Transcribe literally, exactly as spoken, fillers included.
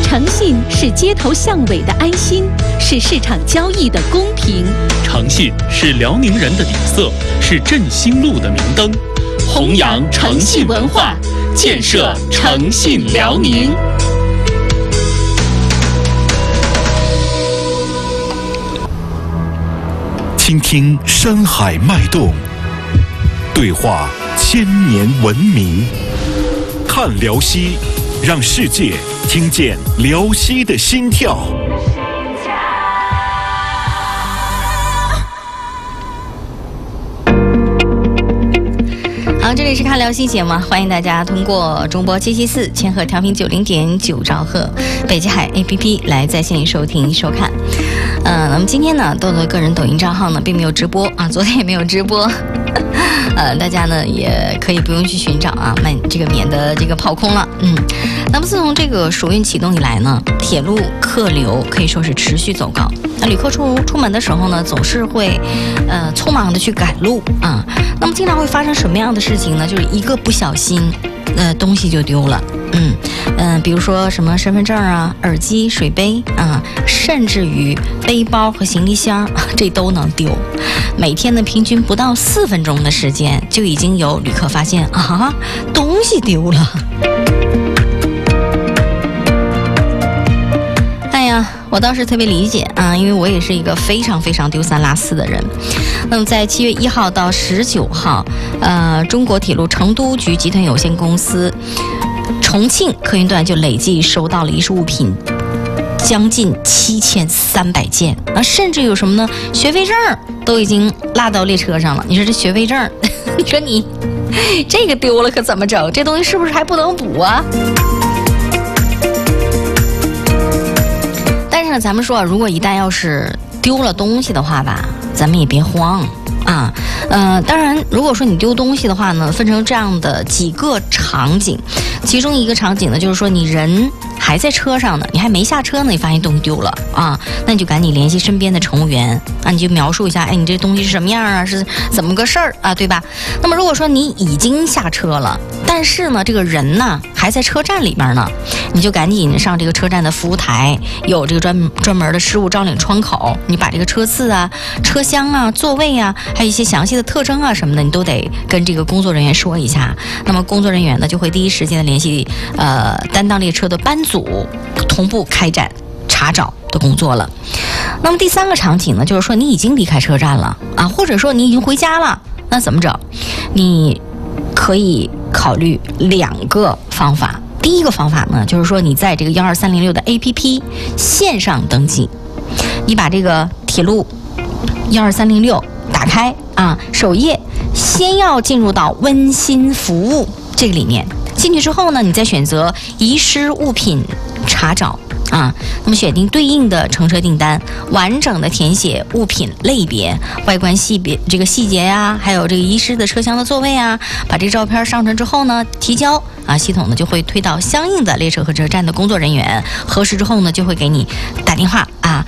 诚信是街头巷尾的安心，是市场交易的公平。 诚信是辽宁人的底色，是振兴路的明灯。弘扬诚信文化，建设诚信辽宁。 倾听山海脉动，对话千年文明，看辽西，让世界听见辽西的心跳。 好，这里是看辽西节目，欢迎大家通过中波七七四千赫调频九零点九兆赫北极海 A P P 来在线收听收看。呃，那么今天呢，豆豆个人抖音账号呢并没有直播啊，昨天也没有直播。呃，大家呢也可以不用去寻找啊，免这个免得这个跑空了。嗯，那么自从这个暑运启动以来呢，铁路客流可以说是持续走高。那旅客出出门的时候呢，总是会呃匆忙的去赶路啊。那么经常会发生什么样的事情呢？就是一个不小心，呃，东西就丢了。嗯嗯、呃，比如说什么身份证啊、耳机、水杯啊，甚至于背包和行李箱，这都能丢。每天呢，平均不到四分钟的时间，就已经有旅客发现啊，东西丢了。哎呀，我倒是特别理解啊，因为我也是一个非常非常丢三落四的人。那么在七月一号到十九号，呃，中国铁路成都局集团有限公司重庆客运段就累计收到了遗失物品将近七千三百件啊，甚至有什么呢？学费证都已经落到列车上了。你说这学费证，你说你这个丢了可怎么整？这东西是不是还不能补啊？但是呢，咱们说，如果一旦要是丢了东西的话吧，咱们也别慌啊。呃，当然，如果说你丢东西的话呢，分成这样的几个场景，其中一个场景呢，就是说你人还在车上呢，你还没下车呢，你发现东西丢了啊，那你就赶紧联系身边的乘务员啊，你就描述一下，哎，你这东西是什么样啊，是怎么个事儿啊，对吧？那么如果说你已经下车了，但是呢，这个人呢还在车站里面呢，你就赶紧上这个车站的服务台，有这个专专门的失物招领窗口，你把这个车次啊、车厢啊、座位啊，还有一些详细的特征啊什么的，你都得跟这个工作人员说一下。那么工作人员呢，就会第一时间的联系呃担当列车的班组，同步开展查找的工作了。那么第三个场景呢，就是说你已经离开车站了啊，或者说你已经回家了，那怎么整？你可以考虑两个方法。第一个方法呢，就是说你在这个幺二三零六的 A P P 线上登记，你把这个铁路幺二三零六打开啊，首页先要进入到温馨服务这个里面，进去之后呢，你再选择遗失物品查找啊，那么选定对应的乘车订单，完整的填写物品类别、外观细别这个细节呀、啊，还有这个遗失的车厢的座位啊，把这个照片上传之后呢，提交啊，系统呢就会推到相应的列车和车站的工作人员，核实之后呢，就会给你打电话啊。